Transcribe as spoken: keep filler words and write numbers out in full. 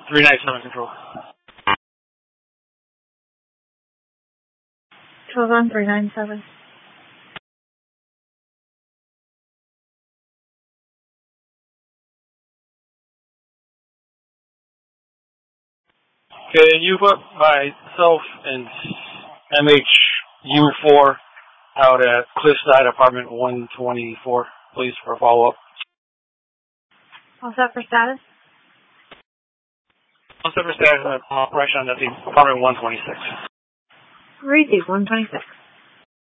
three ninety-seven control. twelve on three ninety-seven. Can you put myself and M H U four out at Cliffside Apartment one twenty-four, please, for a follow-up? All set for status? All set for status, operation at the Apartment one twenty-six. Read one twenty-six.